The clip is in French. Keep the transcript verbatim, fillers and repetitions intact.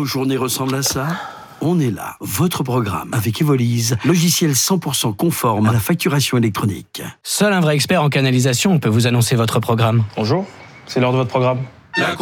vos journées ressemblent à ça ? On est là, votre programme, avec Evolise, logiciel cent pour cent conforme à la facturation électronique. Seul un vrai expert en canalisation peut vous annoncer votre programme. Bonjour, c'est l'heure de votre programme. La